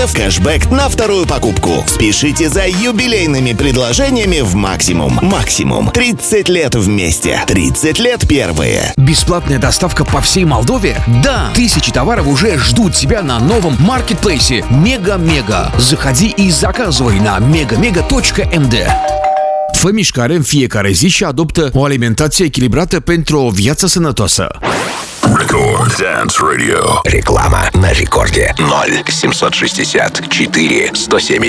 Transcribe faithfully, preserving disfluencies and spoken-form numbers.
в кэшбэк на вторую покупку. Спешите за юбилейными предложениями в Максимум. Максимум. тридцать лет вместе. тридцать лет первые. Бесплатная доставка по всей Молдове? Да! Тысячи товаров уже ждут тебя на новом маркетплейсе Mega-Mega. Заходи и заказывай на mega-mega точка em de. Fă mișcare în fiecare zi și adoptă o alimentație echilibrată pentru o viață sănătoasă. Record Dance Radio. Реклама на рекорде. ноль семьсот шестьдесят четыре сто семьдесят